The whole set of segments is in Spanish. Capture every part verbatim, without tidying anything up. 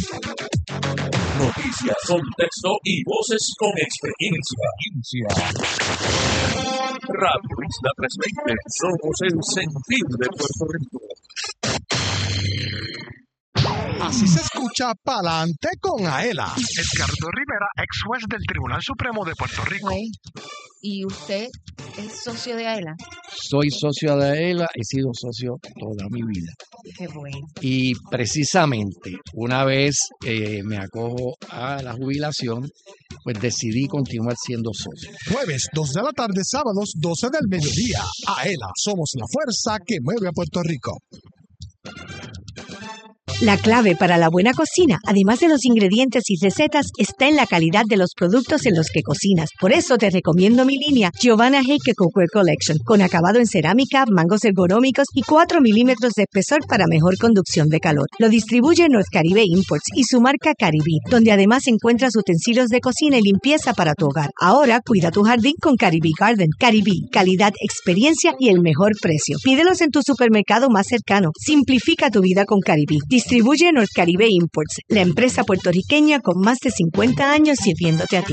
Noticias, contexto y voces con experiencia. Radio Isla trescientos veinte, somos el sentir de Puerto Rico. Así se escucha Pa'lante con Aela. Edgardo Rivera, ex juez del Tribunal Supremo de Puerto Rico. Oye, ¿y usted es socio de AELA? Soy socio de AELA, he sido socio toda mi vida. Qué bueno. Y precisamente una vez eh, me acojo a la jubilación, pues decidí continuar siendo socio. Jueves, dos de la tarde, sábados, doce del mediodía. AELA, somos la fuerza que mueve a Puerto Rico. La clave para la buena cocina, además de los ingredientes y recetas, está en la calidad de los productos en los que cocinas. Por eso te recomiendo mi línea Giovanna Heike Cookware Collection, con acabado en cerámica, mangos ergonómicos y cuatro milímetros de espesor para mejor conducción de calor. Lo distribuye North Caribe Imports y su marca Caribbean, donde además encuentras utensilios de cocina y limpieza para tu hogar. Ahora cuida tu jardín con Caribbean Garden. Caribbean, calidad, experiencia y el mejor precio. Pídelos en tu supermercado más cercano. Simplifica tu vida con Caribbean. Distribuye North Caribe Imports, la empresa puertorriqueña con más de cincuenta años sirviéndote a ti.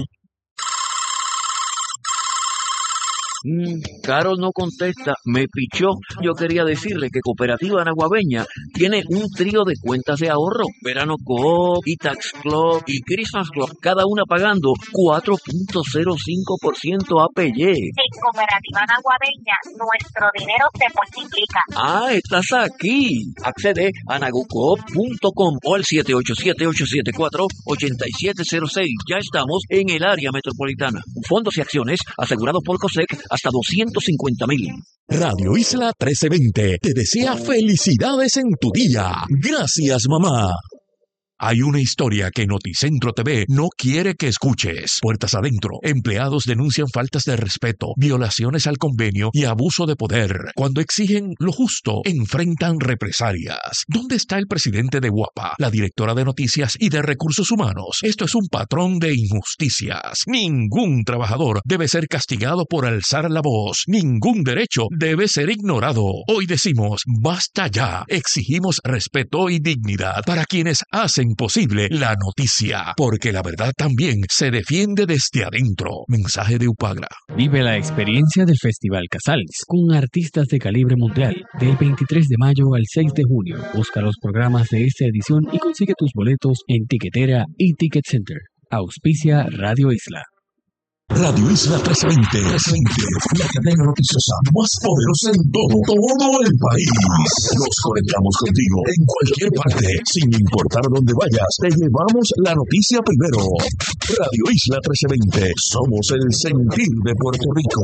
Mm, Carol no contesta, me pichó. Yo quería decirle que Cooperativa Anaguabeña tiene un trío de cuentas de ahorro. Verano Coop, E-Tax Club y Christmas Club, cada una pagando cuatro punto cero cinco por ciento A P Y. En Cooperativa Anaguabeña, nuestro dinero se multiplica. Ah, estás aquí. Accede a anagucoop punto com o al siete ocho siete, ocho siete cuatro, ocho siete cero seis. Ya estamos en el área metropolitana. Fondos y acciones asegurados por COSEC hasta doscientos cincuenta mil. Radio Isla trece veinte te desea felicidades en tu día. Gracias, mamá. Hay una historia que Noticentro T V no quiere que escuches. Puertas adentro, empleados denuncian faltas de respeto, violaciones al convenio y abuso de poder. Cuando exigen lo justo, enfrentan represalias. ¿Dónde está el presidente de Guapa, la directora de Noticias y de Recursos Humanos? Esto es un patrón de injusticias. Ningún trabajador debe ser castigado por alzar la voz. Ningún derecho debe ser ignorado. Hoy decimos, basta ya. Exigimos respeto y dignidad para quienes hacen posible la noticia, porque la verdad también se defiende desde adentro. Mensaje de Upagra. Vive la experiencia del Festival Casals con artistas de calibre mundial del veintitrés de mayo al seis de junio. Busca los programas de esta edición y consigue tus boletos en Tiquetera y Ticket Center. Auspicia Radio Isla. Radio Isla trescientos veinte, la cadena noticiosa más poderosa en todo, todo el país. Nos conectamos contigo en cualquier parte, sin importar dónde vayas. Te llevamos la noticia primero. Radio Isla trescientos veinte, somos el sentir de Puerto Rico.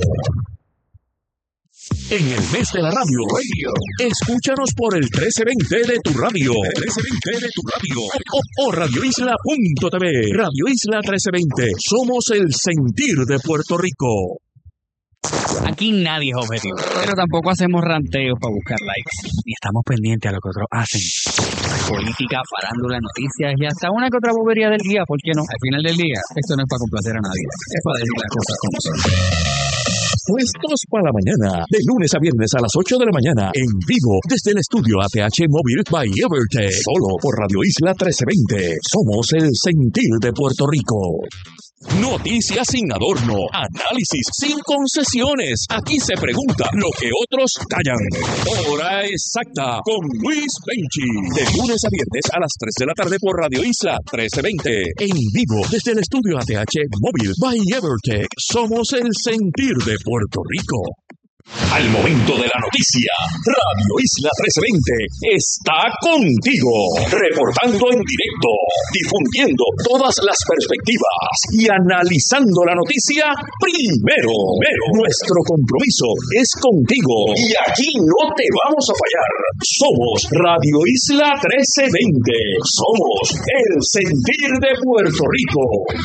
En el mes de la radio, radio. Escúchanos por el trece veinte de tu radio, trece veinte de tu radio, o, o radio isla punto t v. Radio Isla trece veinte, somos el sentir de Puerto Rico. Aquí nadie es objetivo, pero tampoco hacemos ranteos para buscar likes, ni estamos pendientes a lo que otros hacen. Política, farándula, noticias y hasta una que otra bobería del día, ¿por qué no? Al final del día, esto no es para complacer a nadie, es para decir las cosas como son. Puestos para la mañana, de lunes a viernes a las ocho de la mañana, en vivo, desde el estudio A T H Móvil by Evertech, solo por Radio Isla trece veinte. Somos el sentir de Puerto Rico. Noticias sin adorno, análisis sin concesiones. Aquí se pregunta lo que otros callan. Hora exacta con Luis Penchi. De lunes a viernes a las tres de la tarde por Radio Isla trece veinte. En vivo desde el estudio A T H Móvil by Evertech. Somos el sentir de Puerto Rico. Al momento de la noticia, Radio Isla trece veinte está contigo, reportando en directo, difundiendo todas las perspectivas y analizando la noticia primero. Pero nuestro compromiso es contigo y aquí no te vamos a fallar. Somos Radio Isla trece veinte, somos el sentir de Puerto Rico.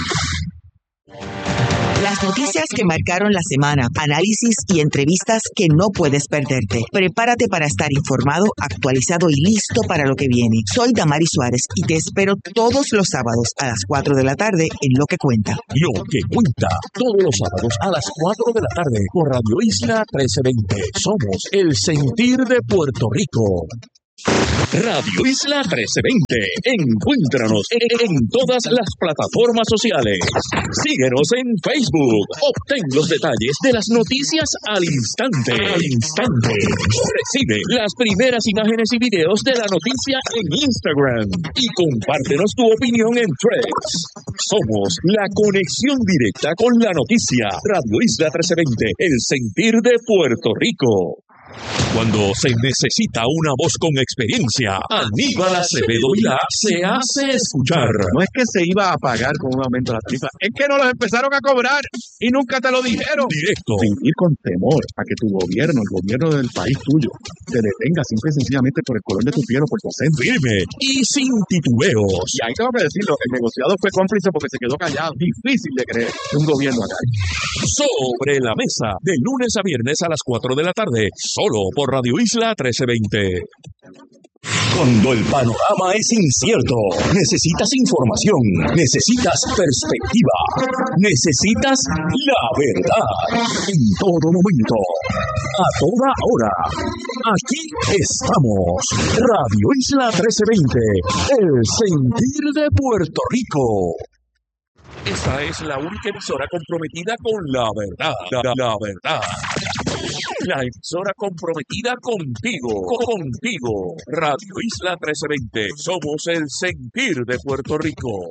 Las noticias que marcaron la semana, análisis y entrevistas que no puedes perderte. Prepárate para estar informado, actualizado y listo para lo que viene. Soy Damari Suárez y te espero todos los sábados a las cuatro de la tarde en Lo que Cuenta. Lo que Cuenta, todos los sábados a las cuatro de la tarde por Radio Isla trece veinte. Somos el sentir de Puerto Rico. Radio Isla trece veinte. Encuéntranos en, en todas las plataformas sociales. Síguenos en Facebook. Obtén los detalles de las noticias al instante. Al instante. Recibe las primeras imágenes y videos de la noticia en Instagram. Y compártenos tu opinión en Threads. Somos la conexión directa con la noticia. Radio Isla trece veinte. El sentir de Puerto Rico. Cuando se necesita una voz con experiencia, Aníbal Acevedo Vilá se hace escuchar. No es que se iba a pagar con un aumento de la tarifa, es que no los empezaron a cobrar y nunca te lo dijeron. Directo. Vivir con temor a que tu gobierno, el gobierno del país tuyo, te detenga simple y sencillamente por el color de tu piel o por tu acento. Firme y sin titubeos. Y ahí tengo que decirlo, el negociado fue cómplice porque se quedó callado. Difícil de creer que un gobierno haga. Sobre la mesa, de lunes a viernes a las cuatro de la tarde, solo por Radio Isla trece veinte. Cuando el panorama es incierto, necesitas información, necesitas perspectiva, necesitas la verdad. En todo momento, a toda hora, aquí estamos. Radio Isla trece veinte, el sentir de Puerto Rico. Esta es la única emisora comprometida con la verdad, la, la verdad. La emisora comprometida contigo, contigo. Radio Isla trece veinte, somos el sentir de Puerto Rico.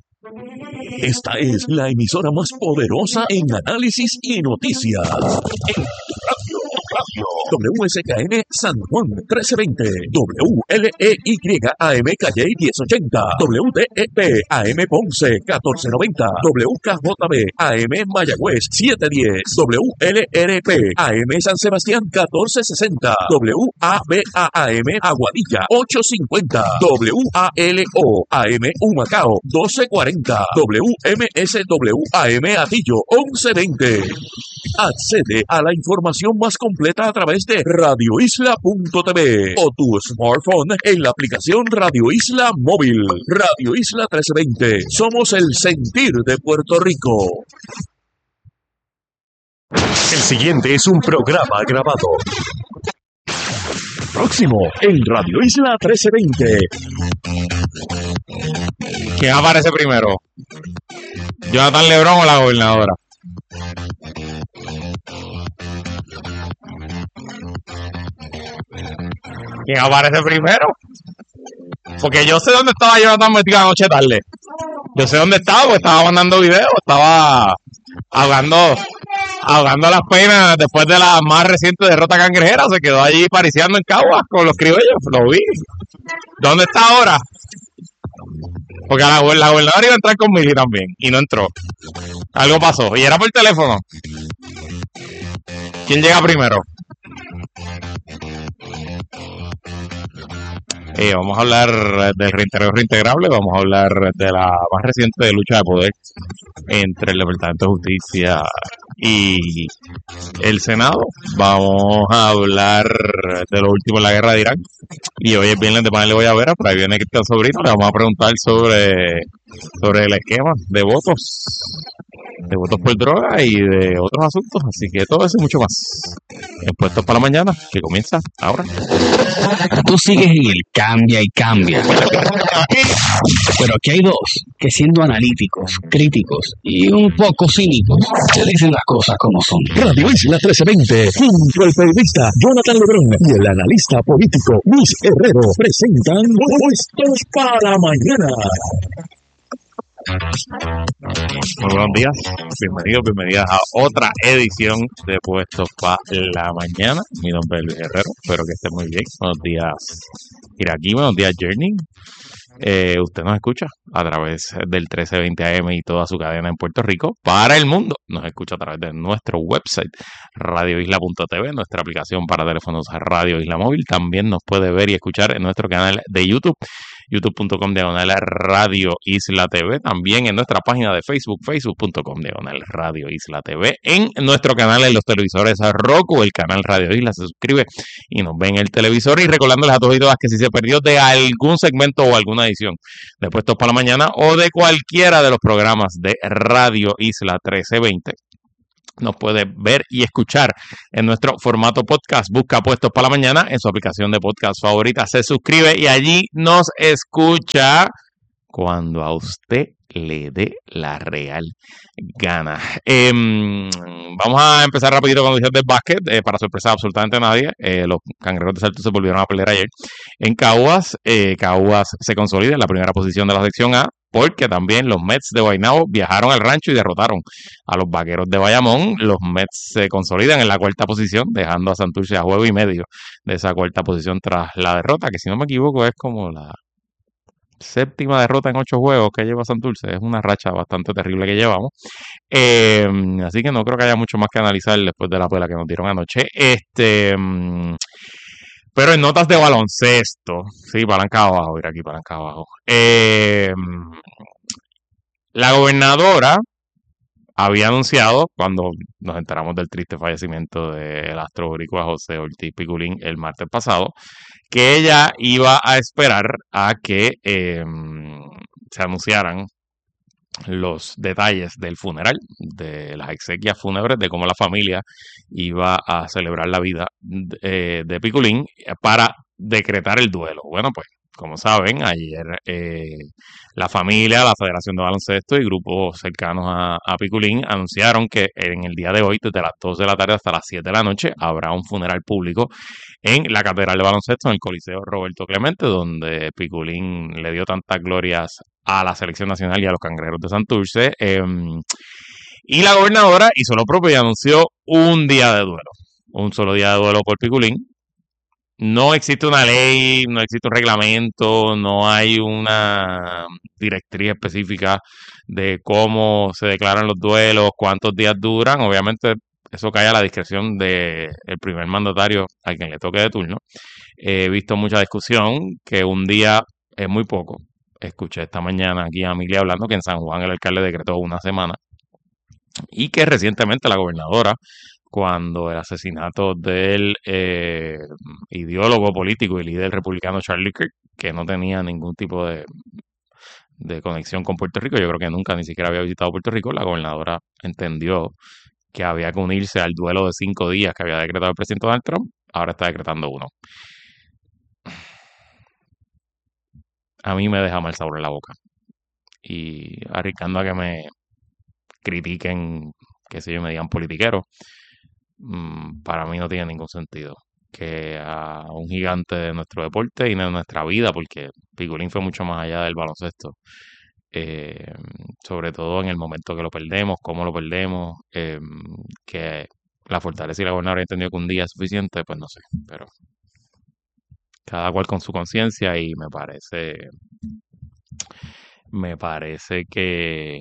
Esta es la emisora más poderosa en análisis y noticias. En radio, radio. W S K N San Juan trece veinte, W L E Y A M Calle diez ochenta, W D E P A M Ponce catorce noventa, W K J B A M Mayagüez siete diez, W L R P A M San Sebastián catorce sesenta, W A B A A M Aguadilla ocho cincuenta, W A L O A M Humacao doce cuarenta, W M S W A M Atillo once veinte. Accede a la información más completa a través de radio isla punto t v o tu smartphone en la aplicación Radio Isla Móvil. Radio Isla trece veinte. Somos el sentir de Puerto Rico. El siguiente es un programa grabado. Próximo en Radio Isla trece veinte. ¿Quién aparece primero? ¿Jonathan Lebrón o la gobernadora? ¿Quién aparece primero? Porque yo sé dónde estaba Jonathan metido anoche tarde. Yo sé dónde estaba, porque estaba mandando videos, estaba ahogando, ahogando las penas después de la más reciente derrota cangrejera. Se quedó allí pariciando en Caguas con los criollos, lo vi. ¿Dónde está ahora? Porque la, la gobernadora iba a entrar con Mili también y no entró. Algo pasó y era por teléfono. ¿Quién llega primero? Eh, vamos a hablar del reintegro reintegrable, vamos a hablar de la más reciente lucha de poder entre el Departamento de Justicia y el Senado. Vamos a hablar de lo último en la guerra de Irán. Y hoy es viernes de Panel Voy a ver, por ahí viene Cristian Sobrino, le vamos a preguntar sobre, sobre el esquema de votos, de votos por droga y de otros asuntos. Así que todo eso y mucho más en Puestos para la Mañana, que comienza ahora. Tú sigues en el cambia y cambia. Pero aquí hay dos que, siendo analíticos, críticos y un poco cínicos, te dicen las cosas como son. Radio Isla trece veinte, junto al periodista Jonathan Lebrón y el analista político Luis Herrero, presentan Puestos para la Mañana. Muy buenos días, bienvenidos, bienvenidas a otra edición de Puestos para la Mañana. Mi nombre es Luis Herrero, espero que esté muy bien. Buenos días, Iraquí, buenos días, Journey. Eh, usted nos escucha a través del trece veinte A M y toda su cadena en Puerto Rico para el mundo. Nos escucha a través de nuestro website radio isla punto t v, nuestra aplicación para teléfonos Radio Isla Móvil. También nos puede ver y escuchar en nuestro canal de YouTube, youtube punto com diagonal Radio Isla T V. También en nuestra página de Facebook, facebook punto com diagonal Radio Isla T V. En nuestro canal en los televisores Roku, el canal Radio Isla, se suscribe y nos ve en el televisor. Y recordándoles a todos y todas que si se perdió de algún segmento o alguna edición de Puestos para la Mañana o de cualquiera de los programas de Radio Isla trece veinte, nos puedes ver y escuchar en nuestro formato podcast. Busca Puestos para la Mañana en su aplicación de podcast favorita. Se suscribe y allí nos escucha cuando a usted le dé la real gana. Eh, vamos a empezar rapidito con noticias del básquet. Eh, para sorpresa de absolutamente nadie, eh, los Cangrejeros de Santurce se volvieron a perder ayer en Caguas. Eh, Caguas se consolida en la primera posición de la sección A, porque también los Mets de Guaynabo viajaron al rancho y derrotaron a los Vaqueros de Bayamón. Los Mets se consolidan en la cuarta posición, dejando a Santurce a juego y medio de esa cuarta posición tras la derrota, que si no me equivoco es como la séptima derrota en ocho juegos que lleva Santurce. Es una racha bastante terrible que llevamos. Eh, así que no creo que haya mucho más que analizar después de la pela que nos dieron anoche. Este... Pero en notas de baloncesto, sí, palanca abajo, ir aquí, palanca abajo. Eh, la gobernadora había anunciado, cuando nos enteramos del triste fallecimiento del astro boricua José Ortiz Piculín el martes pasado, que ella iba a esperar a que eh, se anunciaran los detalles del funeral, de las exequias fúnebres, de cómo la familia iba a celebrar la vida de, de Piculín para decretar el duelo. Bueno, pues, como saben, ayer eh, la familia, la Federación de Baloncesto y grupos cercanos a, a Piculín anunciaron que en el día de hoy, desde las dos de la tarde hasta las siete de la noche, habrá un funeral público en la Catedral de Baloncesto, en el Coliseo Roberto Clemente, donde Piculín le dio tantas glorias a la selección nacional y a los Cangrejeros de Santurce. Eh, y la gobernadora hizo lo propio y anunció un día de duelo. Un solo día de duelo por Piculín. No existe una ley, no existe un reglamento, no hay una directriz específica de cómo se declaran los duelos, cuántos días duran. Obviamente eso cae a la discreción del primer mandatario a quien le toque de turno. He visto mucha discusión que un día es muy poco. Escuché esta mañana aquí a Amelia hablando que en San Juan el alcalde decretó una semana y que recientemente la gobernadora, cuando el asesinato del eh, ideólogo político y líder republicano Charlie Kirk, que no tenía ningún tipo de, de conexión con Puerto Rico, yo creo que nunca ni siquiera había visitado Puerto Rico, la gobernadora entendió que había que unirse al duelo de cinco días que había decretado el presidente Donald Trump. Ahora está decretando uno. A mí me deja mal sabor en la boca. Y arriesgando a que me critiquen, qué sé yo, me digan politiquero, para mí no tiene ningún sentido que a un gigante de nuestro deporte y de nuestra vida, porque Piculín fue mucho más allá del baloncesto, eh, sobre todo en el momento que lo perdemos, cómo lo perdemos, eh, que la fortaleza y la gobernadora han entendido que un día es suficiente, pues no sé, pero cada cual con su conciencia y me parece, me parece que,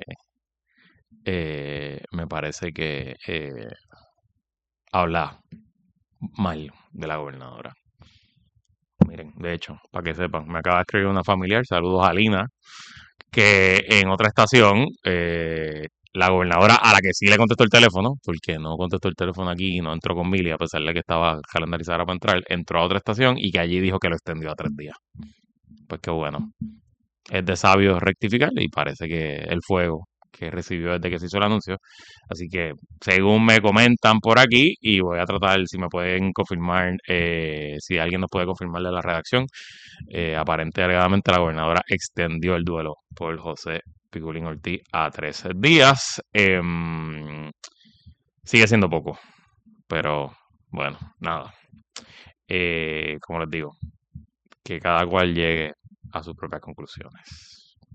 eh, me parece que eh, habla mal de la gobernadora. Miren, de hecho, para que sepan, me acaba de escribir una familiar, saludos a Lina, que en otra estación, eh, la gobernadora, a la que sí le contestó el teléfono, porque no contestó el teléfono aquí y no entró con Mili, a pesar de que estaba calendarizada para entrar, entró a otra estación y que allí dijo que lo extendió a tres días. Pues qué bueno. Es de sabio rectificar y parece que el fuego que recibió desde que se hizo el anuncio. Así que, según me comentan por aquí, y voy a tratar si me pueden confirmar, eh, si alguien nos puede confirmar de la redacción, eh, aparentemente, alegadamente, la gobernadora extendió el duelo por José Piculín Ortiz a trece días. Eh, sigue siendo poco, pero bueno, nada. Eh, como les digo, que cada cual llegue a sus propias conclusiones.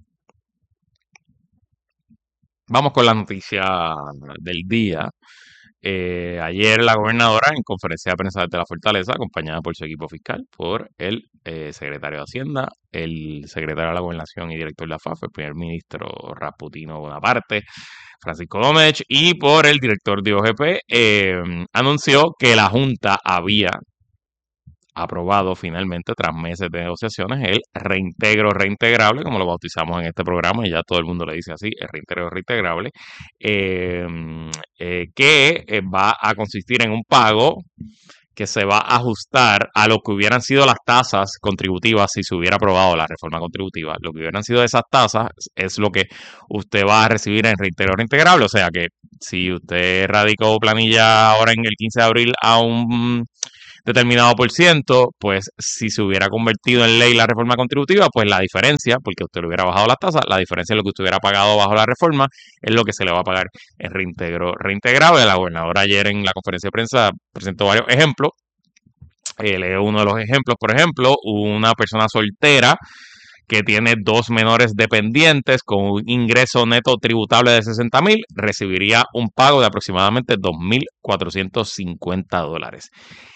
Vamos con la noticia del día. Eh, ayer la gobernadora, en conferencia de prensa de la Fortaleza, acompañada por su equipo fiscal, por el eh, secretario de Hacienda, el secretario de la Gobernación y director de la F A F, el primer ministro Rasputino Bonaparte, Francisco Domech, y por el director de O G P, eh, anunció que la Junta había aprobado finalmente, tras meses de negociaciones, el reintegro reintegrable, como lo bautizamos en este programa, y ya todo el mundo le dice así, el reintegro reintegrable, eh, eh, que eh, va a consistir en un pago que se va a ajustar a lo que hubieran sido las tasas contributivas si se hubiera aprobado la reforma contributiva. Lo que hubieran sido esas tasas es lo que usted va a recibir en reintegro reintegrable. O sea que si usted radicó planilla ahora en el quince de abril a un determinado por ciento, pues si se hubiera convertido en ley la reforma contributiva, pues la diferencia, porque usted le hubiera bajado las tasas, la diferencia de lo que usted hubiera pagado bajo la reforma es lo que se le va a pagar en reintegro reintegrable. La gobernadora ayer en la conferencia de prensa presentó varios ejemplos. Eh, leo uno de los ejemplos, por ejemplo, una persona soltera que tiene dos menores dependientes con un ingreso neto tributable de sesenta mil, recibiría un pago de aproximadamente dos mil cuatrocientos cincuenta dólares.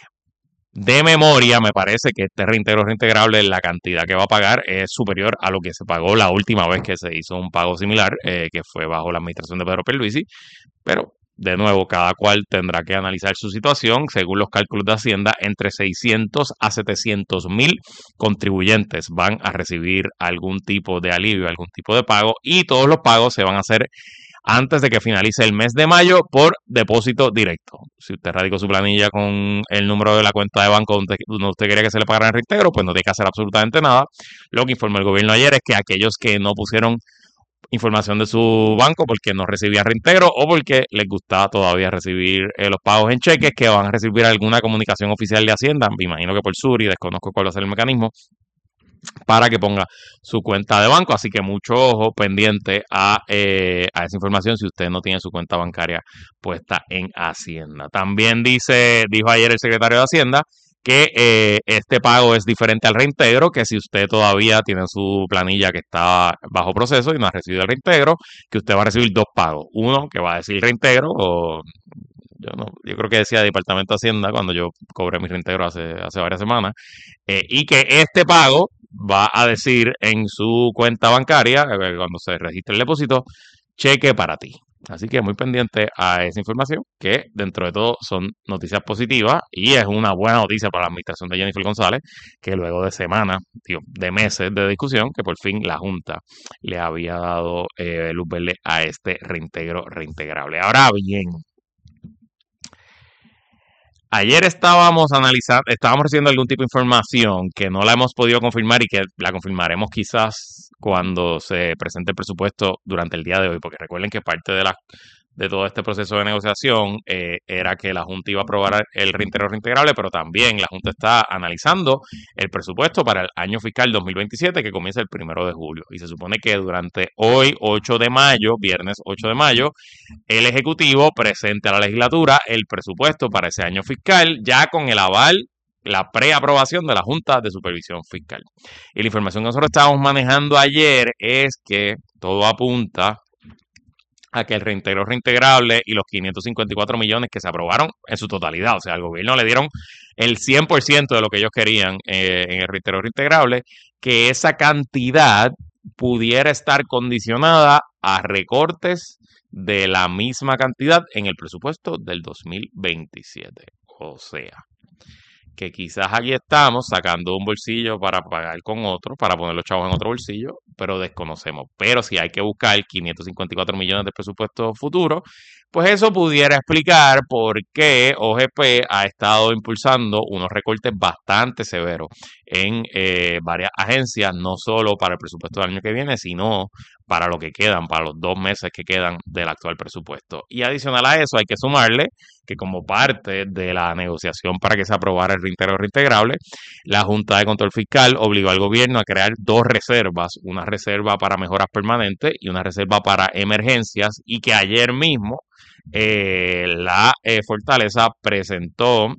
De memoria, me parece que este reintegro reintegrable, la cantidad que va a pagar es superior a lo que se pagó la última vez que se hizo un pago similar, eh, que fue bajo la administración de Pedro Pierluisi. Pero, de nuevo, cada cual tendrá que analizar su situación. Según los cálculos de Hacienda, entre seiscientos a setecientos mil contribuyentes van a recibir algún tipo de alivio, algún tipo de pago, y todos los pagos se van a hacer antes de que finalice el mes de mayo por depósito directo. Si usted radicó su planilla con el número de la cuenta de banco donde usted quería que se le pagara el reintegro, pues no tiene que hacer absolutamente nada. Lo que informó el gobierno ayer es que aquellos que no pusieron información de su banco porque no recibían reintegro o porque les gustaba todavía recibir eh, los pagos en cheques, que van a recibir alguna comunicación oficial de Hacienda, me imagino que por Suri, desconozco cuál va a ser el mecanismo, para que ponga su cuenta de banco. Así que mucho ojo pendiente a, eh, a esa información si usted no tiene su cuenta bancaria puesta en Hacienda. También dice, dijo ayer el secretario de Hacienda que eh, este pago es diferente al reintegro, que si usted todavía tiene su planilla que está bajo proceso y no ha recibido el reintegro, que usted va a recibir dos pagos. Uno que va a decir reintegro, o yo no, yo creo que decía Departamento de Hacienda cuando yo cobré mi reintegro hace, hace varias semanas, eh, y que este pago va a decir en su cuenta bancaria, eh, cuando se registre el depósito, cheque para ti. Así que muy pendiente a esa información, que dentro de todo son noticias positivas y es una buena noticia para la administración de Jennifer González, que luego de semanas, tío, de meses de discusión, que por fin la Junta le había dado eh, luz verde a este reintegro reintegrable. Ahora bien, ayer estábamos analizando, estábamos recibiendo algún tipo de información que no la hemos podido confirmar y que la confirmaremos quizás cuando se presente el presupuesto durante el día de hoy, porque recuerden que parte de la de todo este proceso de negociación eh, era que la Junta iba a aprobar el reintegro reintegrable, pero también la Junta está analizando el presupuesto para el año fiscal dos mil veintisiete, que comienza el primero de julio. Y se supone que durante hoy, ocho de mayo, viernes ocho de mayo, el Ejecutivo presente a la legislatura el presupuesto para ese año fiscal, ya con el aval, la preaprobación de la Junta de Supervisión Fiscal. Y la información que nosotros estábamos manejando ayer es que todo apunta a que el reintegro reintegrable y los quinientos cincuenta y cuatro millones que se aprobaron en su totalidad, o sea, al gobierno le dieron el cien por ciento de lo que ellos querían eh, en el reintegro reintegrable, que esa cantidad pudiera estar condicionada a recortes de la misma cantidad en el presupuesto del dos mil veintisiete. O sea, que quizás aquí estamos sacando un bolsillo para pagar con otro, para poner los chavos en otro bolsillo, pero desconocemos. Pero si hay que buscar quinientos cincuenta y cuatro millones de presupuesto futuro, pues eso pudiera explicar por qué O G P ha estado impulsando unos recortes bastante severos en eh, varias agencias, no solo para el presupuesto del año que viene, sino para lo que quedan, para los dos meses que quedan del actual presupuesto. Y adicional a eso hay que sumarle que como parte de la negociación para que se aprobara el reintegro reintegrable, la Junta de Control Fiscal obligó al gobierno a crear dos reservas, una reserva para mejoras permanentes y una reserva para emergencias, y que ayer mismo eh, la eh, Fortaleza presentó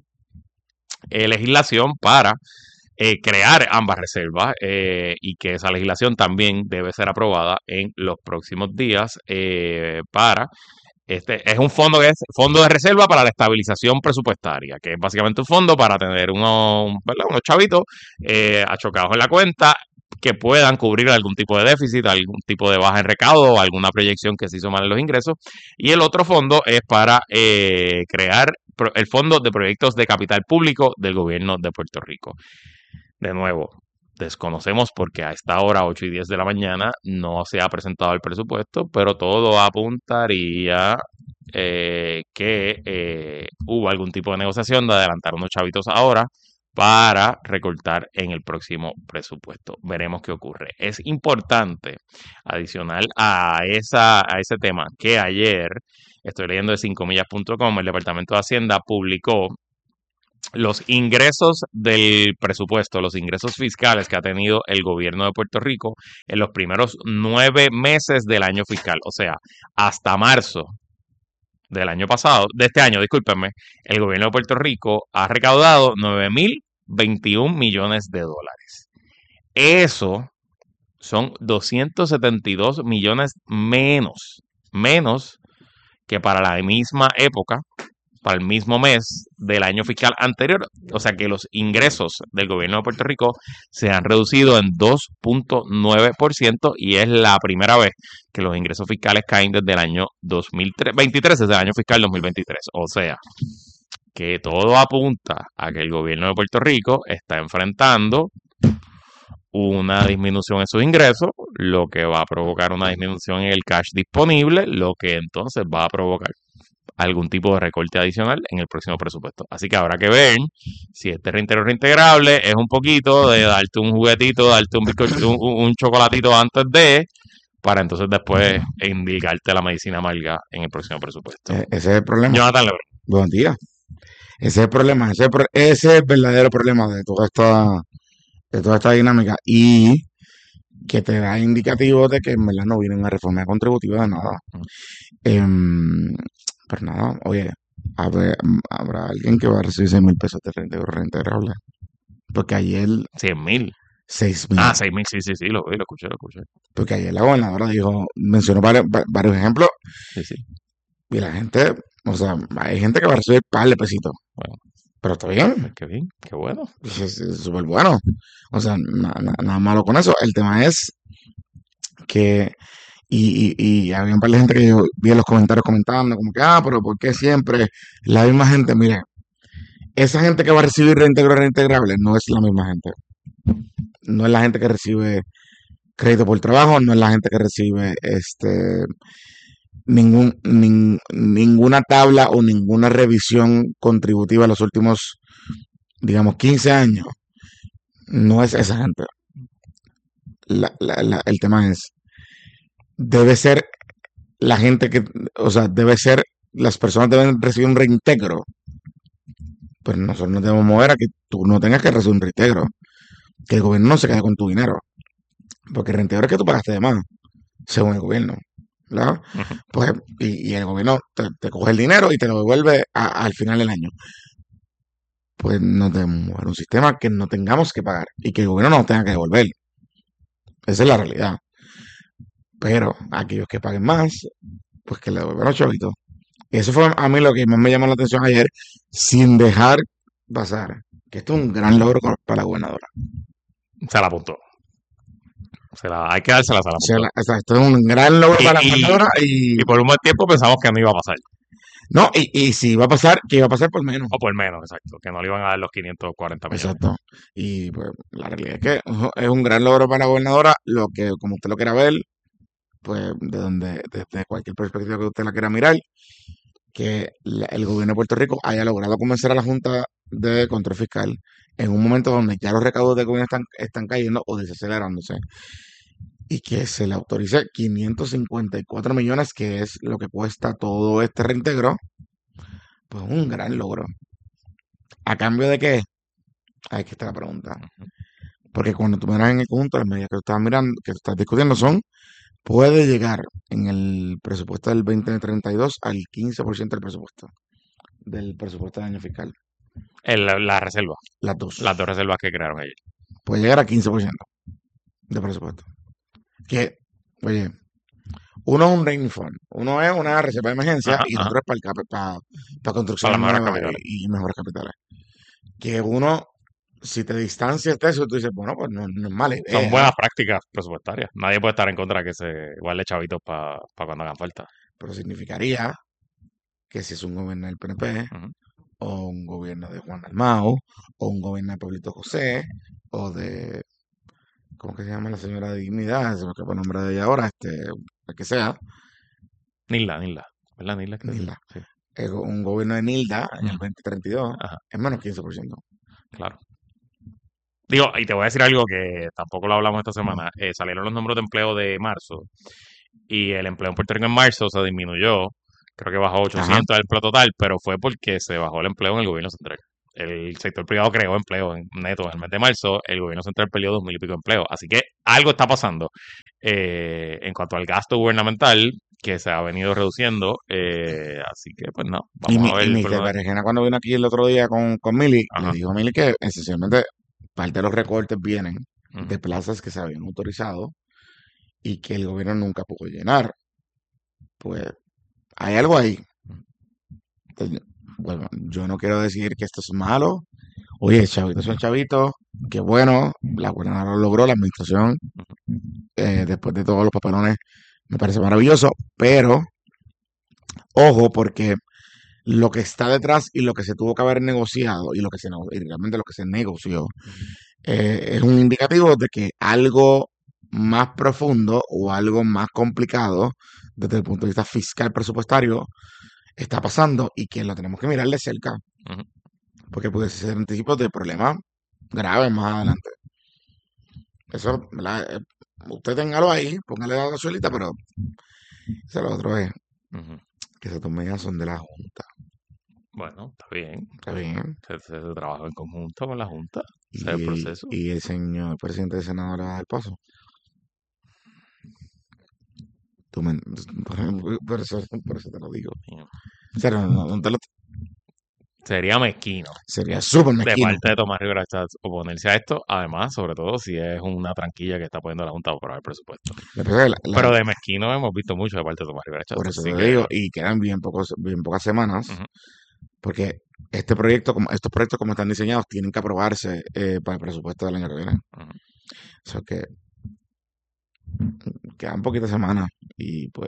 eh, legislación para Eh, crear ambas reservas eh, y que esa legislación también debe ser aprobada en los próximos días eh, para este es un fondo que es fondo de reserva para la estabilización presupuestaria, que es básicamente un fondo para tener unos, ¿verdad? unos chavitos eh, achocados en la cuenta que puedan cubrir algún tipo de déficit, algún tipo de baja en recaudo, alguna proyección que se hizo mal en los ingresos. Y el otro fondo es para eh, crear el Fondo de Proyectos de Capital Público del Gobierno de Puerto Rico. De nuevo, desconocemos porque a esta hora, ocho y diez de la mañana, no se ha presentado el presupuesto, pero todo apuntaría eh, que eh, hubo algún tipo de negociación de adelantar unos chavitos ahora para recortar en el próximo presupuesto. Veremos qué ocurre. Es importante, adicional a, esa, a ese tema, que ayer, estoy leyendo de cinco millas punto com, el Departamento de Hacienda publicó los ingresos del presupuesto, los ingresos fiscales que ha tenido el gobierno de Puerto Rico en los primeros nueve meses del año fiscal, o sea, hasta marzo del año pasado, de este año, discúlpenme, el gobierno de Puerto Rico ha recaudado nueve mil veintiún millones de dólares. Eso son doscientos setenta y dos millones menos, menos que para la misma época, para el mismo mes del año fiscal anterior. O sea que los ingresos del gobierno de Puerto Rico se han reducido en dos punto nueve por ciento y es la primera vez que los ingresos fiscales caen desde el año dos mil veintitrés, desde el año fiscal dos mil veintitrés. O sea que todo apunta a que el gobierno de Puerto Rico está enfrentando una disminución en sus ingresos, lo que va a provocar una disminución en el cash disponible, lo que entonces va a provocar algún tipo de recorte adicional en el próximo presupuesto. Así que habrá que ver si este reintegro reintegrable es un poquito de darte un juguetito, darte un, bizcocho, un, un chocolatito antes de, para entonces después indicarte la medicina amarga en el próximo presupuesto. Eh, ese es el problema. Jonathan Lebron. Buenos días. Ese es el problema. Ese es, el, ese es el verdadero problema de toda esta, de toda esta dinámica. Y que te da indicativo de que en verdad no viene una reforma contributiva de nada. Um, pero nada, oye, a ver, habrá alguien que va a recibir seis mil pesos de reintegro reintegrable. Porque ayer. cien mil. seis mil. Ah, seis mil, sí, sí, sí, lo vi, lo escuché, lo escuché. Porque ayer la gobernadora dijo, mencionó varios, varios ejemplos. Sí, sí. Y la gente, o sea, hay gente que va a recibir par de pesitos. Bueno. Pero está bien. Qué bien, qué bueno. Es súper bueno. O sea, nada, nada malo con eso. El tema es que, y, y, y había un par de gente que yo vi en los comentarios comentando, como que, ah, pero ¿por qué siempre la misma gente? Mire, esa gente que va a recibir reintegro reintegrable no es la misma gente. No es la gente que recibe crédito por trabajo, no es la gente que recibe este ningún nin- ninguna tabla o ninguna revisión contributiva en los últimos, digamos, quince años. No es esa gente. La- la- la- el tema es, debe ser la gente que, o sea, debe ser, las personas deben recibir un reintegro. Pero nosotros nos debemos mover a que tú no tengas que recibir un reintegro. Que el gobierno no se quede con tu dinero. Porque el reintegro es que tú pagaste de más, según el gobierno. ¿Verdad? Ujú. Pues, y, y el gobierno te, te coge el dinero y te lo devuelve a- al final del año. Pues nos debemos mover a un sistema que no tengamos que pagar y que el gobierno no nos tenga que devolver. Esa es la realidad. Pero aquellos que paguen más, pues que le devuelvan los chavitos. Y eso fue a mí lo que más me llamó la atención ayer, sin dejar pasar, que esto es un gran logro para la gobernadora. Se la apuntó. Se la, hay que dársela, se la O sea, apuntó. la- o sea, esto es un gran logro Y, para la y, gobernadora y y por un buen tiempo pensamos que no iba a pasar. no, y, y si iba a pasar, que iba a pasar por menos. O por menos, exacto. Que no le iban a dar los quinientos cuarenta millones. Exacto. Y pues la realidad es que ujú, es un gran logro para la gobernadora, lo que como usted lo quiera ver, pues de donde, desde cualquier perspectiva que usted la quiera mirar, que la- el gobierno de Puerto Rico haya logrado convencer a la Junta de Control Fiscal en un momento donde ya los recaudos del gobierno están, están cayendo o desacelerándose y que se le autorice quinientos cincuenta y cuatro millones, que es lo que cuesta todo este reintegro, pues un gran logro. ¿A cambio de qué? Ahí que está la pregunta. Porque cuando tú miras en el conjunto, las medidas que tú estás mirando, que tú estás discutiendo son, puede llegar en el presupuesto del veinte treinta y dos al quince por ciento del presupuesto, del presupuesto del año fiscal. El- la reserva. Las dos. Las dos reservas que crearon ellos. Puede llegar a quince por ciento de presupuesto. Que, oye, uno es un rainy fund, uno es una reserva de emergencia Ajá, y el ajá. otro es para, el cap- para, para construcción Para las mejores nueva capitales. y, y mejores capitales. Que uno, si te distancias de eso, tú dices, bueno, pues no, no es mala idea. Son buenas prácticas presupuestarias. Nadie puede estar en contra de que se guarde chavitos para cuando hagan falta. Pero significaría que si es un gobierno del P N P, Ujú. o un gobierno de Juan Dalmau, o un gobierno de Pablito José, o de, ¿cómo que se llama la señora de Dignidad? Se me escapa el nombre de ella ahora, este, la que sea. Nilda, Nilda. ¿Verdad, Nilda? Que Nilda. sí. Eh, un gobierno de Nilda en el Ujú. veinte treinta y dos Ajá, es menos quince por ciento. claro. Digo, y te voy a decir algo que tampoco lo hablamos esta semana. Eh, salieron los números de empleo de marzo y el empleo en Puerto Rico en marzo se disminuyó. Creo que bajó Ajá. ochocientos el empleo total, pero fue porque se bajó el empleo en el gobierno central. El sector privado creó empleo en neto en el mes de marzo, el gobierno central perdió dos mil y pico empleos. Así que algo está pasando eh, en cuanto al gasto gubernamental que se ha venido reduciendo. eh, así que, pues no, Y, vamos mi, a y ver. por Miquel lo- Berenjena cuando vino aquí el otro día con, con Mili, le Ajá. dijo a Mili que esencialmente parte de los recortes vienen Ujú. de plazas que se habían autorizado y que el gobierno nunca pudo llenar. Pues hay algo ahí. Entonces, bueno, yo no quiero decir que esto es malo. Oye, chavitos son chavitos. Qué bueno. La gobernadora lo logró, la administración, eh, después de todos los papelones, me parece maravilloso. Pero, ojo, porque lo que está detrás y lo que se tuvo que haber negociado y lo que se nego- y realmente lo que se negoció eh, es un indicativo de que algo más profundo o algo más complicado desde el punto de vista fiscal presupuestario está pasando y que lo tenemos que mirar de cerca Ujú. porque puede ser anticipos de problemas graves más adelante. Eso, ¿verdad? Eh, Usted téngalo ahí, póngale la gasolita, pero eso lo otro es Ujú. que esas dos medidas son de la Junta. Bueno, está bien. Está bien. Se, se- se trabaja en conjunto con la Junta. Ese es el Y, proceso. y el señor presidente del Senado le va a dar paso. Tú me, por, por eso, por eso te lo digo. Mío. O sea, no, no- no te lo- Sería mezquino sería súper de mezquino. parte de Tomás Rivera Chats oponerse a esto. Además, sobre todo, si es una tranquilla que está poniendo la Junta para aprobar el presupuesto. Lo que pasa es que la- la- Pero de mezquino hemos visto mucho de parte de Tomás Rivera Chats. por eso Así te que, digo, y quedan bien pocos, bien pocas semanas, ujú. porque este proyecto, como estos proyectos como están diseñados, tienen que aprobarse eh, para el presupuesto del año que viene. Ujú. O sea que quedan poquitas semanas y pues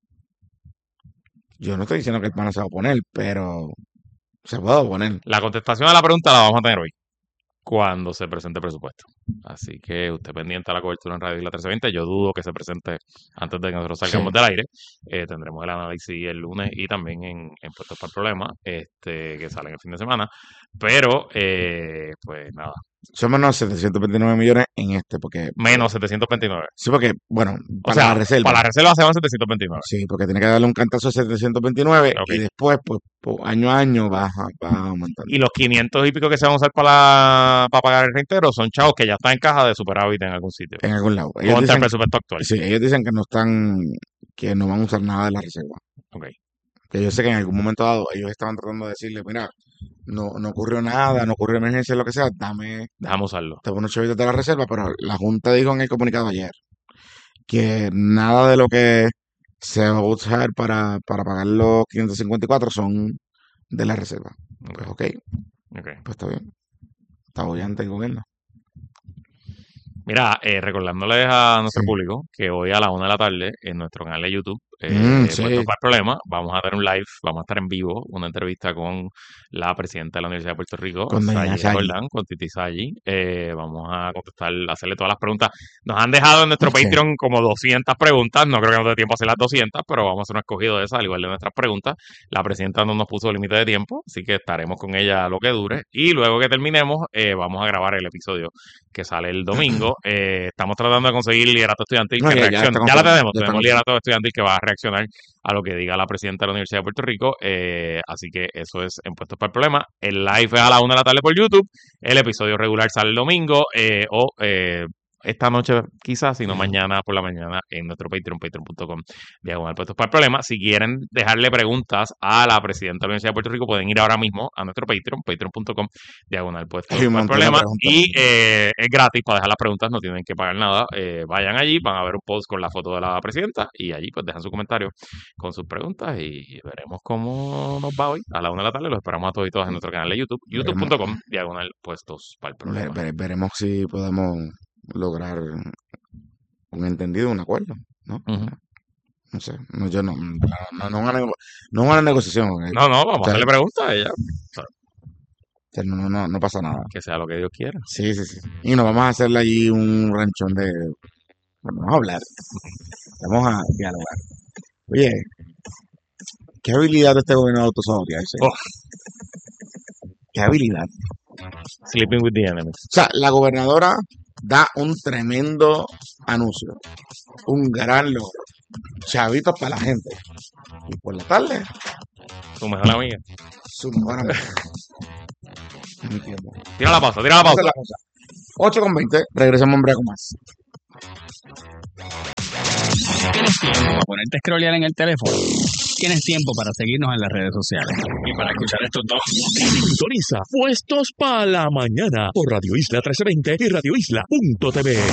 yo no estoy diciendo que el pana se va a oponer, pero se puede oponer. La contestación a la pregunta la vamos a tener hoy, cuando se presente el presupuesto. Así que usted pendiente a la cobertura en Radio Isla trece veinte. Yo dudo que se presente antes de que nosotros salgamos Sí. del aire. Eh, tendremos el análisis el lunes y también en, en Puestos para el Problema, este, que salen el fin de semana. Pero, eh, pues nada, Son menos setecientos veintinueve millones en este, porque... menos setecientos veintinueve. Sí, porque, bueno, O para sea, la reserva. para la reserva se van setecientos veintinueve. Sí, porque tiene que darle un cantazo a setecientos veintinueve Ok. y después, pues, pues, año a año baja, va aumentando. Y los quinientos y pico que se van a usar para, para pagar el reintero son chavos que ya están en caja de superávit en algún sitio. En algún lado. Ellos Contra el dicen, presupuesto actual. sí, ellos dicen que no están, que no van a usar nada de la reserva. Ok. Que yo sé que en algún momento dado ellos estaban tratando de decirle, mira, no, no ocurrió nada, no ocurrió emergencia, lo que sea, dame, Dejamos usarlo. dame unos chavitos de la reserva, pero la Junta dijo en el comunicado ayer que nada de lo que se va a usar para, para pagar los quinientos cincuenta y cuatro son de la reserva. Pues ok, Ok. pues está bien. Está bollante el gobierno. Mira, eh, recordándoles a nuestro Sí. público que hoy a la una de la tarde en nuestro canal de YouTube, eh, Mm, Puestos sí. para el Problema, vamos a tener un live, vamos a estar en vivo, una entrevista con la presidenta de la Universidad de Puerto Rico, Con doña Sayi Sayi. Jordán, con Titi Sayi. Eh, vamos a contestar, hacerle todas las preguntas. Nos han dejado en nuestro Sí. Patreon como doscientas preguntas, no creo que nos dé tiempo a hacer las doscientas, pero vamos a hacer un escogido de esas, al igual de nuestras preguntas. La presidenta no nos puso límite de tiempo, así que estaremos con ella lo que dure. Y luego que terminemos, eh, vamos a grabar el episodio que sale el domingo. Eh, estamos tratando de conseguir liderato estudiantil No, que ya- ya reaccione. está Ya, la confirmado, tenemos, ya está tenemos liderato estudiantil que va a reaccionar a lo que diga la presidenta de la Universidad de Puerto Rico. Eh, así que eso es en Puestos para el Problema. El live es a la una de la tarde por YouTube. El episodio regular sale el domingo eh, o eh, esta noche quizás, sino mañana por la mañana en nuestro Patreon, patreon.com diagonal Puestos para el Problema. Si quieren dejarle preguntas a la presidenta de la Universidad de Puerto Rico, pueden ir ahora mismo a nuestro Patreon, patreon.com diagonal Puestos Hay un para el montón de Problema. preguntas. Y eh, es gratis para dejar las preguntas, no tienen que pagar nada. Eh, vayan allí, van a ver un post con la foto de la presidenta y allí pues dejan su comentario con sus preguntas y veremos cómo nos va hoy a la una de la tarde. Los esperamos a todos y todas en nuestro canal de YouTube, Veremos. youtube.com diagonal Puestos para el Ve- Problema. ve- veremos si podemos lograr un entendido, un acuerdo, ¿no? Ujú. No sé, no, yo no, no, no, una nego- no una negociación. eh, No, no, vamos o a sea, hacerle preguntas a ella. O sea, o sea, no, no, no, no pasa nada. que sea lo que Dios quiera. Sí, sí, sí. Y nos vamos a hacerle allí un ranchón de... Bueno, vamos a hablar, vamos a dialogar. Oye, qué habilidad de este gobierno de autosabotearse. Oh. Qué habilidad. Sleeping with the enemy. O sea, la gobernadora da un tremendo anuncio, un gran logro, chavitos para la gente. Y por la tarde, Su mejor amiga. su mejor amiga. No entiendo. Tira la pausa, tira la pausa. Esa es la cosa. ocho con veinte, regresamos en breve con más. ¿Tienes tiempo para ponerte a scrollear en el teléfono? ¿Tienes tiempo para seguirnos en las redes sociales? Y para escuchar estos dos. Sintoniza Puestos para la Mañana por Radio Isla trece veinte y radio isla punto t v.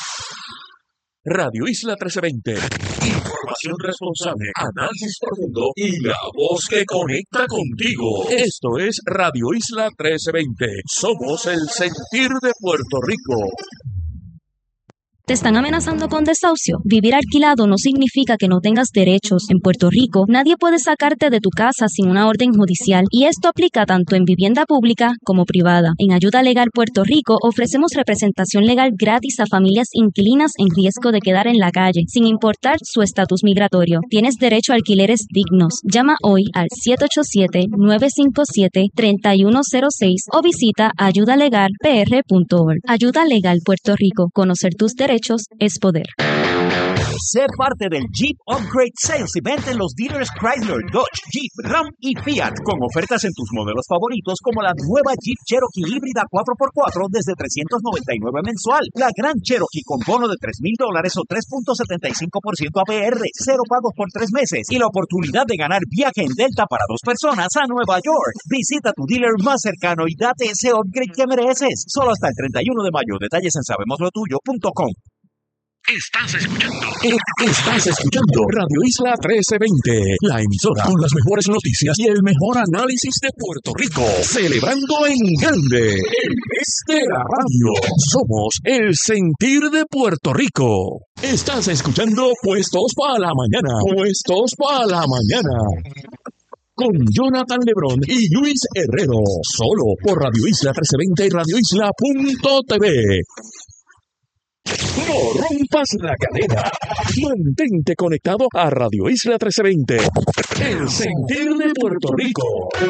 Radio Isla trece veinte. Información responsable, análisis profundo y la voz que conecta contigo. Esto es Radio Isla trece veinte. Somos el sentir de Puerto Rico. ¿Te están amenazando con desahucio? Vivir alquilado no significa que no tengas derechos. En Puerto Rico, nadie puede sacarte de tu casa sin una orden judicial, y esto aplica tanto en vivienda pública como privada. En Ayuda Legal Puerto Rico ofrecemos representación legal gratis a familias inquilinas en riesgo de quedar en la calle, sin importar su estatus migratorio. Tienes derecho a alquileres dignos. Llama hoy al siete ocho siete, nueve cinco siete, tres uno cero seis o visita ayuda legal p r punto org. Ayuda Legal Puerto Rico. Conocer tus derechos es poder. Sé parte del Jeep Upgrade Sales Event en los dealers Chrysler, Dodge, Jeep, Ram y Fiat, con ofertas en tus modelos favoritos como la nueva Jeep Cherokee híbrida cuatro por cuatro desde trescientos noventa y nueve mensual, la Gran Cherokee con bono de tres mil dólares o tres punto setenta y cinco por ciento A P R, cero pagos por tres meses y la oportunidad de ganar viaje en Delta para dos personas a Nueva York. Visita tu dealer más cercano y date ese upgrade que mereces. Solo hasta el treinta y uno de mayo. Detalles en sabemos lo tuyo punto com. Estás escuchando. Estás escuchando Radio Isla trece veinte, la emisora con las mejores noticias y el mejor análisis de Puerto Rico. Celebrando en grande el mes de la radio. Somos el sentir de Puerto Rico. Estás escuchando Puestos para la Mañana. Puestos para la Mañana. Con Jonathan Lebrón y Luis Herrero. Solo por Radio Isla trece veinte y radio isla punto t v. No rompas la cadena. Mantente conectado a Radio Isla trece veinte. El sentir de Puerto Rico.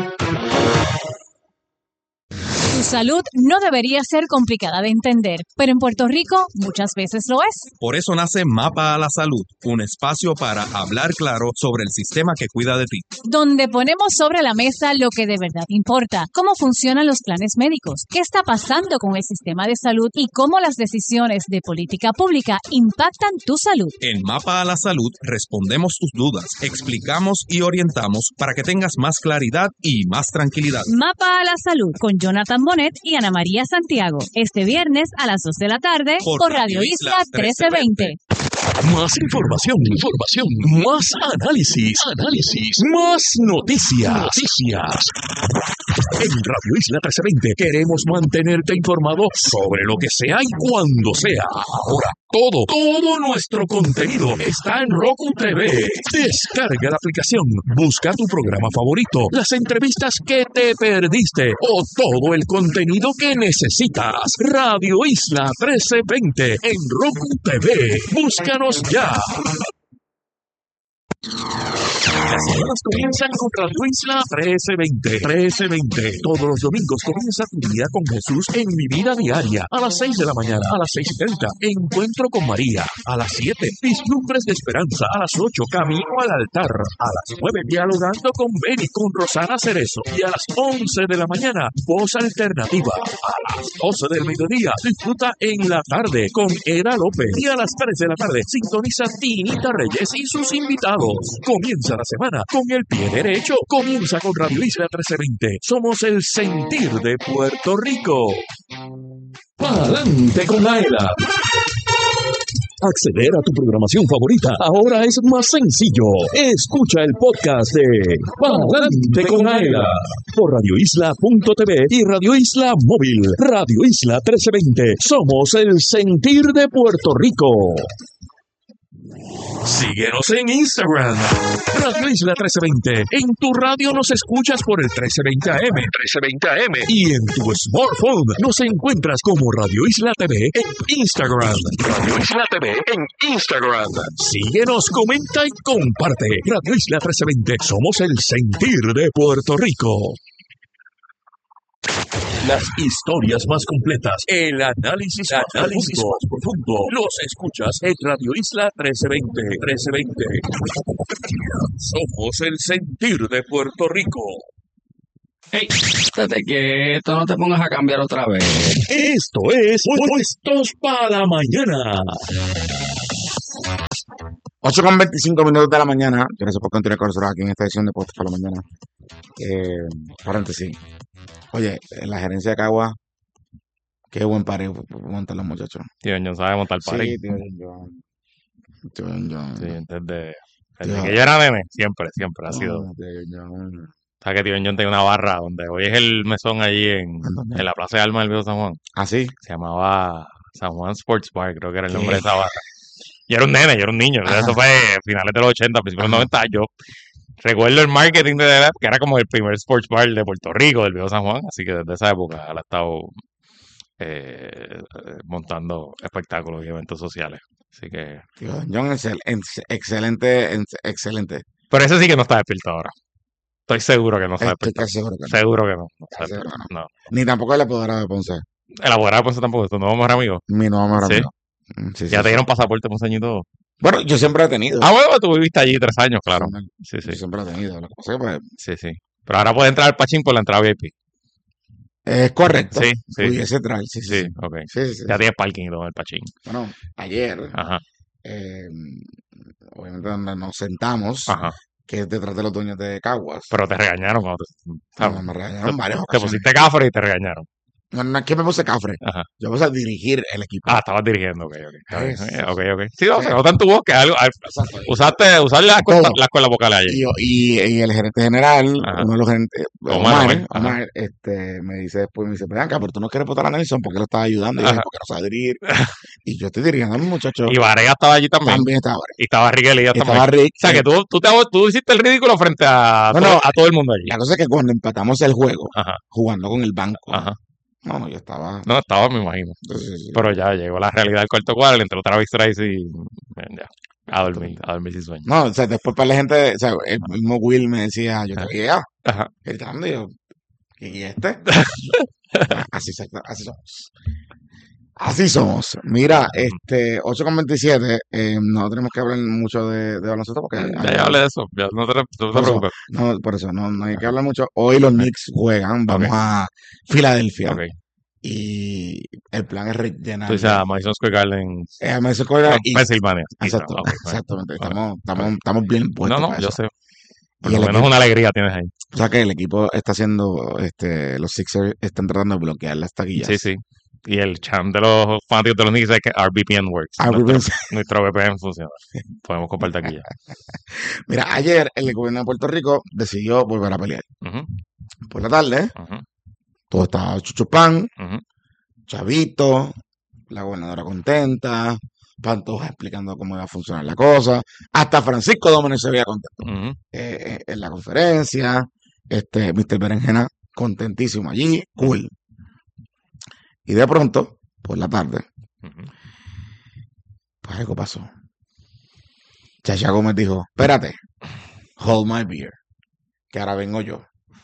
Tu salud no debería ser complicada de entender, pero en Puerto Rico muchas veces lo es. Por eso nace Mapa a la Salud, un espacio para hablar claro sobre el sistema que cuida de ti. Donde ponemos sobre la mesa lo que de verdad importa, cómo funcionan los planes médicos, qué está pasando con el sistema de salud y cómo las decisiones de política pública impactan tu salud. En Mapa a la Salud respondemos tus dudas, explicamos y orientamos para que tengas más claridad y más tranquilidad. Mapa a la Salud con Jonathan Bonet y Ana María Santiago, este viernes a las dos de la tarde por, por Radio Isla trece veinte. Más información, información, más análisis, análisis, más noticias, noticias. En Radio Isla trece veinte queremos mantenerte informado sobre lo que sea y cuando sea. Ahora, todo, todo nuestro contenido está en Roku T V. Descarga la aplicación, busca tu programa favorito, las entrevistas que te perdiste o todo el contenido que necesitas. Radio Isla trece veinte en Roku T V. Búscanos ya. Las semanas comienzan con Radio Isla trece veinte. trece veinte. Todos los domingos comienza tu día con Jesús en Mi Vida Diaria. A las seis de la mañana, a las seis y treinta, Encuentro con María. A las siete, Vislumbres de Esperanza. A las ocho, Camino al Altar. A las nueve, Dialogando con Beni, con Rosana Cerezo. Y a las once de la mañana, Voz Alternativa. A las doce del mediodía, disfruta En la Tarde con Era López. Y a las tres de la tarde, sintoniza Tinita Reyes y sus invitados. Comienza la semana con el pie derecho. Comienza con Radio Isla trece veinte. Somos el sentir de Puerto Rico. Pa'lante con Aela. Acceder a tu programación favorita ahora es más sencillo. Escucha el podcast de Pa'lante con Aela por radio isla punto t v y Radio Isla Móvil. Radio Isla trece veinte. Somos el sentir de Puerto Rico. Síguenos en Instagram, Radio Isla trece veinte. En tu radio nos escuchas por el trece veinte A M, trece veinte A M. Y en tu smartphone nos encuentras como Radio Isla T V en Instagram. Radio Isla T V en Instagram. Síguenos, comenta y comparte. Radio Isla trece veinte. Somos el sentir de Puerto Rico. Las historias más completas, el análisis, análisis más profundo, los escuchas en Radio Isla trece veinte, trece veinte. Somos el sentir de Puerto Rico. Hey, espérate quieto, no te pongas a cambiar otra vez. Esto es Puestos para la Mañana. ocho con veinticinco minutos de la mañana. Gracias por continuar con nosotros aquí en esta edición de Puestos para la Mañana. Eh, paréntesis. Oye, en la gerencia de Cagua, qué buen party montan los muchachos. Tío John sabe montar party. Sí, tío John. Tío John. Sí, desde, desde Tío. que yo era nene, siempre, siempre ha No, sido. tío John. ¿Sabes que Tío John tiene una barra donde hoy es el mesón allí en, en la Plaza de Alma del Viejo San Juan? ¿Ah, sí? Se llamaba San Juan Sports Bar, creo que era el ¿Qué? nombre de esa barra. Yo era un nene, yo era un niño. Ajá. Eso fue a finales de los ochenta, principios de los noventa. Yo recuerdo el marketing de la edad, que era como el primer sports bar de Puerto Rico, del Viejo San Juan. Así que desde esa época él ha estado eh, montando espectáculos y eventos sociales. Así que... Tío John, excel- ex- excelente, ex- excelente. Pero ese sí que no está despierto ahora. Estoy seguro que no está Estoy despierto. casi seguro que no. Seguro que no. no está Casi seguro despierto. que no. No. Ni tampoco el apoderado de Ponce. El abogado pues tampoco, es tu nuevo mejor amigo. Mi nuevo mejor Sí. amigo. Mm, sí, sí, Ya te sí. dieron pasaporte ponceño y todo. Bueno, yo siempre he tenido. Ah, bueno, tú viviste allí tres años, claro. Sí, Yo sí. siempre he tenido. Lo que pasa es que, pues, Sí, sí. Pero ahora puede entrar al Pachín por la entrada V I P. es correcto. Sí, sí. Pudiese entrar, sí, sí. Sí, sí. ok. Sí, sí, sí. Ya tienes parking y todo en el Pachín. Bueno, ayer, Ajá, eh, obviamente donde nos sentamos, ajá. que es detrás de los dueños de Caguas. Pero te regañaron cuando te... No, me regañaron en varias Te ocasiones. pusiste cafre y te regañaron. No, no es que me puse cafre. Ajá. Yo puse a dirigir el equipo. Ah, estabas dirigiendo, ok, ok. Está bien, Eso, eh, ok, ok. Sí, no, sí. se nota en tu voz que algo... al- Exacto. Usaste, usar las cuerdas, Todo. las cuerdas vocales ayer. Y, y, y el gerente general, Ajá. uno de los gerentes, Omar, Omar, Omar, ajá. Omar, este, me dice después, me dice, Blanca, pero tú no quieres votar a Nelson porque lo estaba ayudando. Y yo, Ajá. porque no sabe dirigir. Y yo estoy dirigiendo a mis muchachos. Y Varega estaba allí también. También estaba ahora. Y estaba Rick Elías Y también. estaba Rick. O sea, que tú, tú, te, tú hiciste el ridículo frente a, No, todo, no. a todo el mundo allí. La cosa es que cuando empatamos el juego, Ajá, jugando con el banco, ajá. no, no, yo estaba... No, estaba, me imagino. Sí, sí, sí. Pero ya llegó la realidad del cuarto cuadro, entre otra vez Tracy y ya, a dormir, a dormir sin sueño. No, o sea, después para la gente, o sea, el mismo Will me decía, yo te veía Ajá. gritando, y yo, ¿y este? así, se- así somos. Así somos. Mira, este, ocho con veintisiete, eh, no tenemos que hablar mucho de, de baloncesto porque... Ya, ya hablé de eso, ya, no te, no te Por eso, preocupes. no, por eso, no, no hay que hablar mucho. Hoy los Knicks juegan, vamos Ok. a Filadelfia. Ok. Y el plan es rellenar. Tú dices a Madison Square Garden, Eh, Madison Square Garden y- Pensilvania. Exacto, Ok, ok. exactamente. Ok. Estamos, estamos, estamos bien No, puestos. no, para yo eso. sé. Por Y lo el menos equipo- una alegría tienes ahí. O sea que el equipo está haciendo, este, los Sixers están tratando de bloquear las taquillas. Sí, sí. Y el champ de los fanáticos de los Knicks es que R V P N works. R V P N. Nuestro, nuestro V P N funciona. Podemos comprar taquilla. Mira, ayer el gobierno de Puerto Rico decidió volver a pelear. Ujú, Por la tarde, ujú, todo estaba chuchupán, ujú. Chavito, la gobernadora contenta, Pantoja explicando cómo iba a funcionar la cosa, hasta Francisco Domenech se veía contento Ujú. eh, eh, en la conferencia, este, mister Berenjena contentísimo allí, cool. Y de pronto, por la tarde, Ujú. pues algo pasó. Chacha Gómez dijo, espérate, hold my beer, que ahora vengo yo.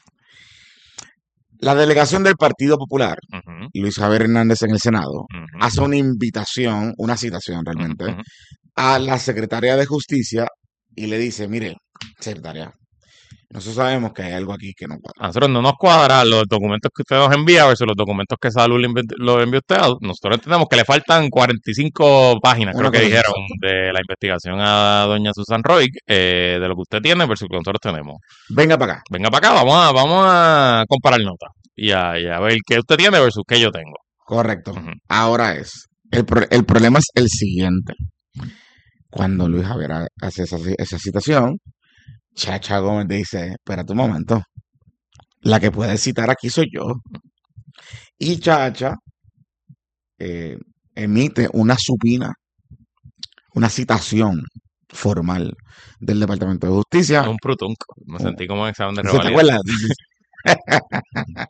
La delegación del Partido Popular, Ujú. Luis Javier Hernández en el Senado, Ujú. hace una invitación, una citación realmente, Ujú. a la secretaria de Justicia y le dice, mire, secretaria, nosotros sabemos que hay algo aquí que no cuadra. A nosotros no nos cuadra los documentos que usted nos envía versus los documentos que Salud le envi- lo envió usted. Nosotros entendemos que le faltan cuarenta y cinco páginas, Una creo que cosa dijeron, exacta. de la investigación a doña Susan Roy, eh, de lo que usted tiene versus lo que nosotros tenemos. Venga para acá. Venga para acá, vamos a, vamos a comparar notas y a, y a ver qué usted tiene versus qué yo tengo. Correcto. Ujú. Ahora es, el, pro- el problema es el siguiente. Cuando Luis Javier ha- hace esa, esa citación, Chacha Gómez dice, espérate un momento, la que puede citar aquí soy yo. Y Chacha eh, emite una supina, una citación formal del Departamento de Justicia. Un prutunco. Me sentí como en examen de ¿Se te revalida. acuerdas?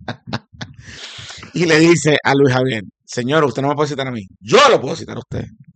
Y le dice a Luis Javier, señor, usted no me puede citar a mí. Yo lo puedo citar a usted.